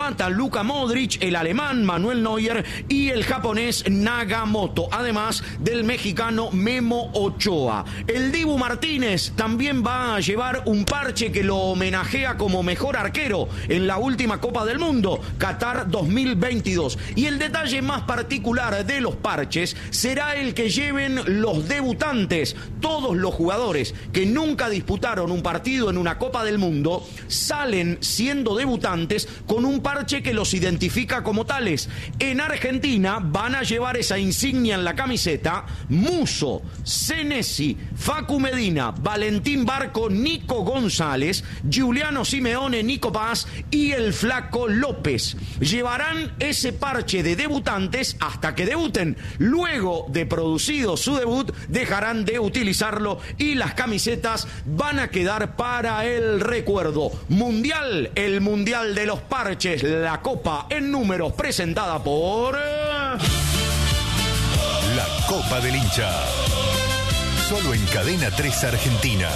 croata Luka Modric, el alemán Manuel Neuer y el japonés Nagamoto, además del mexicano Memo Ochoa. El Dibu Martínez también va a llevar un parche que lo homenajea como mejor arquero en la última Copa del Mundo, Qatar 2022. Y el detalle más particular de los parches será el que lleven los debutantes. Todos los jugadores que nunca disputaron un partido en una Copa del Mundo salen siendo debutantes con un parche que los identifica como tales. En Argentina van a llevar esa insignia en la camiseta Musso, Senesi, Facu Medina, Valentín Barco, Nico González, Giuliano Simeone, Nico Paz y el Flaco López. Llevarán ese parche de debutantes hasta que debuten. Luego de producido su debut, dejarán de utilizarlo y las camisetas van a quedar para el recuerdo. Mundial, el Mundial de los Parches, la Copa en números presentada por... La Copa del Hincha. Solo en Cadena 3 Argentina.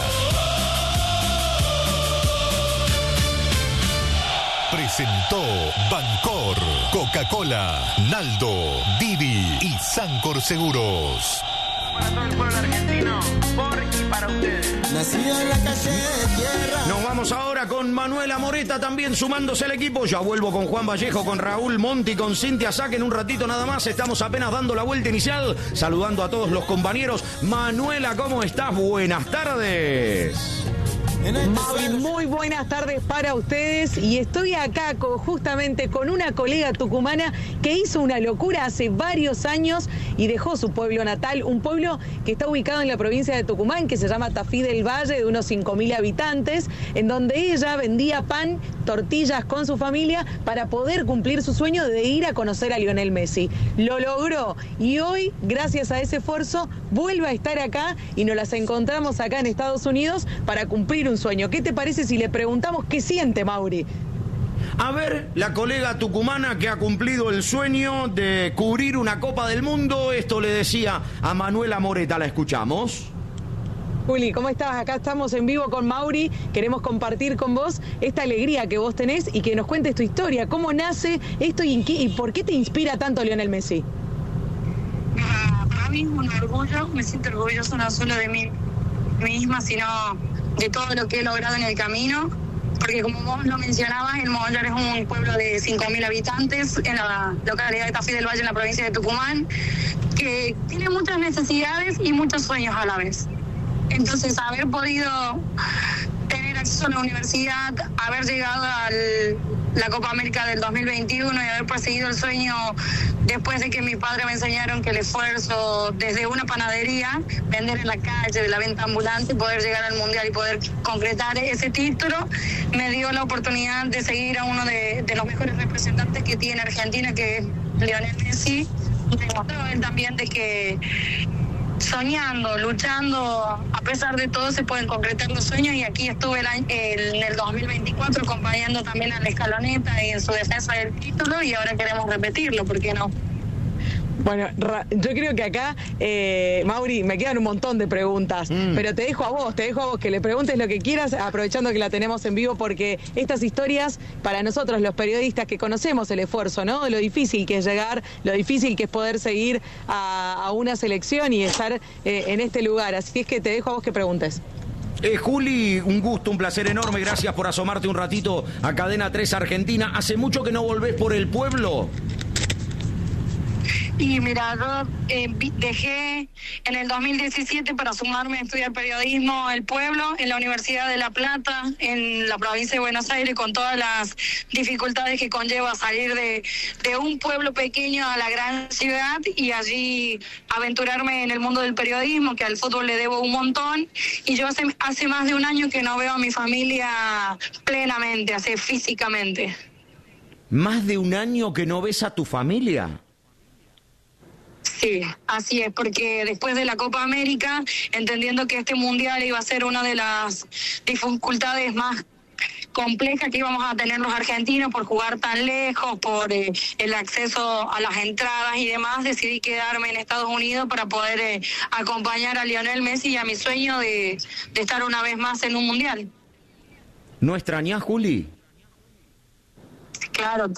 Presentó Bancor, Coca-Cola, Naldo, Didi y Sancor Seguros. Para todo el pueblo argentino, por y para ustedes. Nacido en la calle de tierra. Nos vamos ahora con Manuela Moreta también sumándose al equipo. Ya vuelvo con Juan Vallejo, con Raúl Monti, con Cintia Sack en un ratito nada más. Estamos apenas dando la vuelta inicial, saludando a todos los compañeros. Manuela, ¿cómo estás? Buenas tardes. Mauri, muy buenas tardes para ustedes y estoy acá justamente con una colega tucumana que hizo una locura hace varios años y dejó su pueblo natal, un pueblo que está ubicado en la provincia de Tucumán, que se llama Tafí del Valle, de unos 5.000 habitantes, en donde ella vendía pan, tortillas con su familia para poder cumplir su sueño de ir a conocer a Lionel Messi. Lo logró y hoy, gracias a ese esfuerzo, vuelve a estar acá y nos las encontramos acá en Estados Unidos para cumplir un sueño. ¿Qué te parece si le preguntamos qué siente, Mauri? A ver, la colega tucumana que ha cumplido el sueño de cubrir una Copa del Mundo, esto le decía a Manuela Moreta. ¿La escuchamos? Juli, ¿cómo estás? Acá estamos en vivo con Mauri. Queremos compartir con vos esta alegría que vos tenés y que nos cuentes tu historia. ¿Cómo nace esto y por qué te inspira tanto Lionel Messi? Para mí es un orgullo. Me siento orgullosa no solo de mí misma, sino de todo lo que he logrado en el camino, porque como vos lo mencionabas, el Mogollar es un pueblo de 5.000 habitantes en la localidad de Tafí del Valle, en la provincia de Tucumán, que tiene muchas necesidades y muchos sueños a la vez. Entonces, haber podido tener acceso a la universidad, haber llegado a la Copa América del 2021 y haber perseguido el sueño después de que mis padres me enseñaron que el esfuerzo desde una panadería, vender en la calle, de la venta ambulante, poder llegar al Mundial y poder concretar ese título, me dio la oportunidad de seguir a uno de los mejores representantes que tiene Argentina, que es Lionel Messi. Y demostró él también de que soñando, luchando, a pesar de todo se pueden concretar los sueños, y aquí estuve en el 2024 acompañando también a la Escaloneta en su defensa del título, y ahora queremos repetirlo, ¿por qué no? Bueno, yo creo que acá, Mauri, me quedan un montón de preguntas, pero te dejo a vos que le preguntes lo que quieras, aprovechando que la tenemos en vivo, porque estas historias, para nosotros los periodistas que conocemos el esfuerzo, ¿no? De lo difícil que es llegar, lo difícil que es poder seguir a una selección y estar en este lugar, así es que te dejo a vos que preguntes. Juli, un gusto, un placer enorme, gracias por asomarte un ratito a Cadena 3 Argentina. ¿Hace mucho que no volvés por el pueblo? Y mira, yo dejé en el 2017 para sumarme a estudiar periodismo el pueblo en la Universidad de La Plata, en la provincia de Buenos Aires, con todas las dificultades que conlleva salir de un pueblo pequeño a la gran ciudad y allí aventurarme en el mundo del periodismo, que al fútbol le debo un montón. Y yo hace más de un año que no veo a mi familia plenamente, así físicamente. ¿Más de un año que no ves a tu familia? Sí, así es, porque después de la Copa América, entendiendo que este Mundial iba a ser una de las dificultades más complejas que íbamos a tener los argentinos por jugar tan lejos, por el acceso a las entradas y demás, decidí quedarme en Estados Unidos para poder acompañar a Lionel Messi y a mi sueño de estar una vez más en un Mundial. ¿No extrañás, Juli? Claro.